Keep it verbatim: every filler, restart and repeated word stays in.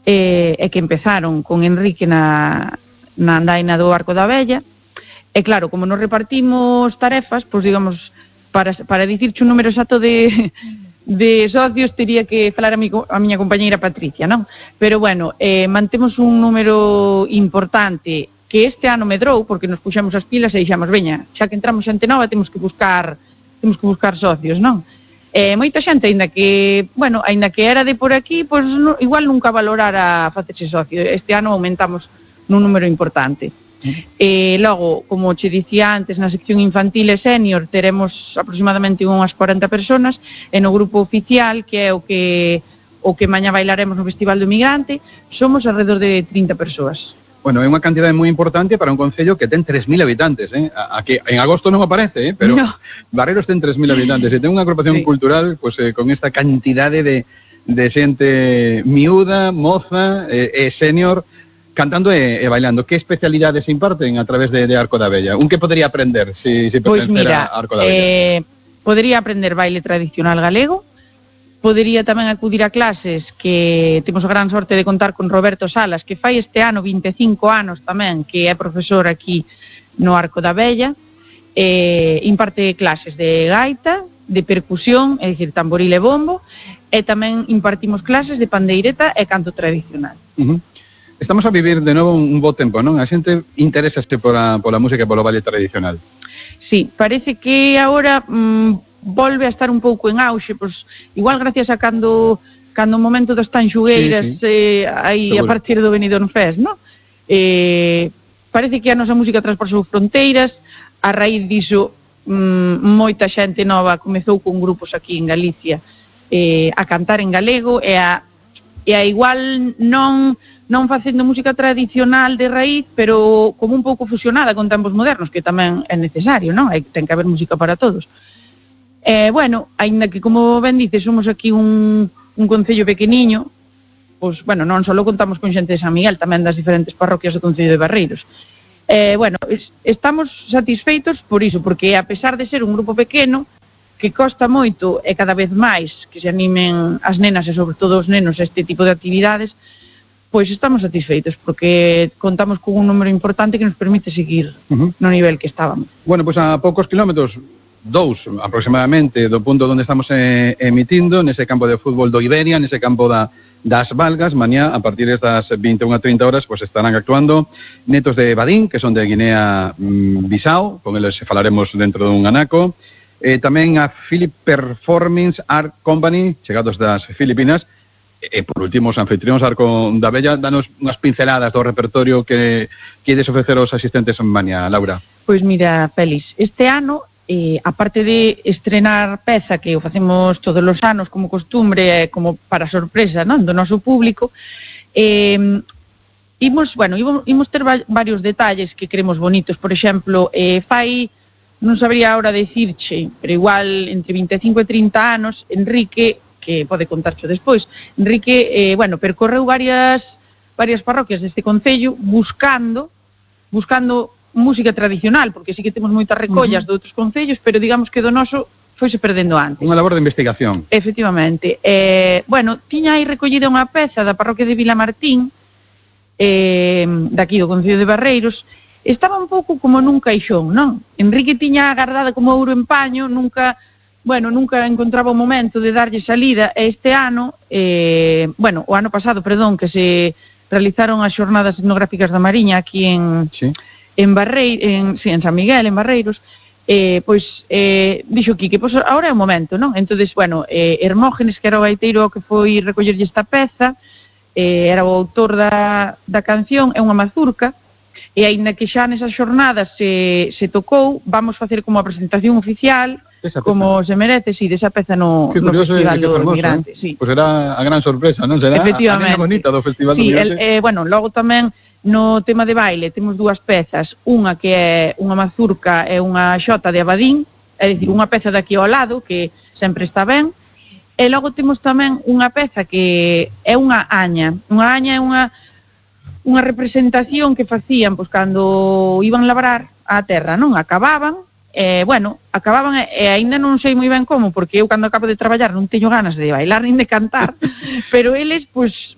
e, e que empezaron con Enrique na, na andaina do Arco da Vella. E claro, como nos repartimos tarefas, pois digamos, para, para dicirche un número exacto de, de socios, teria que falar a, mi, a miña compañeira Patricia, non? Pero bueno, eh, mantemos un número importante que este ano medrou, porque nos puxamos as pilas e dixamos, veña, xa que entramos xente nova, temos que buscar temos que buscar socios, non? Eh, moita xente, aínda que, bueno, aínda que era de por aquí, pois no, igual nunca valorara facerse socio. Este ano aumentamos nun número importante. E logo, como che dicía antes, na sección infantil e senior teremos aproximadamente unhas cuarenta personas, e no grupo oficial, que é o que o que mañá bailaremos no Festival do Migrante, somos alrededor de trinta persoas. Bueno, é unha cantidade moi importante para un concello que ten tres mil habitantes, eh? A, a que en agosto non aparece, eh? Pero no. Barreiros ten tres mil habitantes, e ten unha agrupación sí. cultural pues, eh, con esta cantidade de, de xente miúda, moza e eh, eh, senior, cantando e, e bailando. Que especialidades se imparten a través de, de Arco da Vella? Un que podería aprender se si, si pues mira, a Arco da Vella? Eh, podería aprender baile tradicional galego. Podería tamén acudir a clases que temos a gran sorte de contar con Roberto Salas, que fai este ano vinte e cinco anos tamén, que é profesor aquí no Arco da Vella. Eh, imparte clases de gaita, de percusión, é dicir, tamboril e bombo, e tamén impartimos clases de pandeireta e canto tradicional. Uh -huh. Estamos a vivir de novo un bo tempo, non? A xente interesaste pola, pola música e polo baile tradicional. Sí, parece que agora... Mmm, volve a estar un pouco en auxe, pois igual gracias a cando cando o momento das tanxugueiras sí, sí. eh, aí a partir do Benidorm Fest, non? Eh, parece que a nosa música transportou fronteiras, a raíz diso mm, moita xente nova comezou con grupos aquí en Galicia eh, a cantar en galego e a, e a igual non non facendo música tradicional de raíz, pero como un pouco fusionada con tempos modernos, que tamén é necesario, non? Hai, ten que haber música para todos. Eh, bueno, aínda que, como ben dices, somos aquí un, un concello pequeniño, pois, bueno, non só contamos con xente de San Miguel, tamén das diferentes parroquias do concello de Barreiros. Eh, bueno, es, estamos satisfeitos por iso, porque a pesar de ser un grupo pequeno, que costa moito e cada vez máis que se animen as nenas e sobre todo os nenos a este tipo de actividades, pois estamos satisfeitos, porque contamos con un número importante que nos permite seguir uh -huh. no nivel que estábamos. Bueno, pois a poucos kilómetros, dous aproximadamente do punto onde estamos eh, emitindo, nese campo de fútbol do Iberia, nese campo da, das Valgas, mañá a partir das vinte e unha a trinta horas pues estarán actuando netos de Badín, que son de Guinea mm, Bissau, con eles falaremos dentro dun anaco, eh, tamén a Philip Performance Art Company, chegados das Filipinas, e por último os anfitrións Arco da Vella. Danos unhas pinceladas do repertorio que queres ofrecer aos asistentes mañá, Laura. Pois mira, Félix, este ano Eh, aparte de estrenar peza que o facemos todos os anos como costumbre, eh, como para sorpresa, non, do noso público, eh, imos, bueno, imos, imos ter va varios detalles que queremos bonitos. Por exemplo, eh, fai, non sabría ahora decirche, pero igual entre vinte e cinco e trinta anos, Enrique, que pode contarcho despois, Enrique, eh, bueno, percorreu varias varias parroquias deste concello buscando buscando música tradicional, porque sí que temos moitas recollas uh -huh. de outros concellos, pero digamos que do noso foise perdendo antes. Unha labor de investigación. Efectivamente. Eh, bueno, tiña aí recollida unha peza da parroquia de Vilamartín, eh, daqui do concello de Barreiros. Estaba un pouco como nun caixón, non? Enrique tiña agardada como ouro en paño, nunca, bueno, nunca encontraba o momento de darlle salida, e este ano, eh, bueno, o ano pasado, perdón, que se realizaron as xornadas etnográficas da Mariña aquí en... Sí. en Barreiros, en, sí, en San Miguel, en Barreiros, eh, pois eh, dixo Quique, pois agora é o momento, non? Entonces, bueno, eh, Hermógenes, que era o gaiteiro que foi recollerlle esta peza, eh, era o autor da, da canción, é unha mazurca, e aínda que xa nesas xornadas se, se tocou, vamos facer como a presentación oficial, como se merece, si, sí, desa peza no, no Festival do Migrante. Eh? Sí. Pois era a gran sorpresa, non? Será a nena bonita do Festival sí, do Migrante. El, eh, bueno, logo tamén no tema de baile temos dúas pezas, unha que é unha mazurca e unha xota de Abadín, é dicir, unha peza daqui ao lado que sempre está ben, e logo temos tamén unha peza que é unha aña. Unha aña é unha unha representación que facían pois cando iban labrar a terra, non? Acababan, e, bueno, acababan e, e aínda non sei moi ben como, porque eu cando acabo de traballar non teño ganas de bailar nin de cantar, pero eles, pois,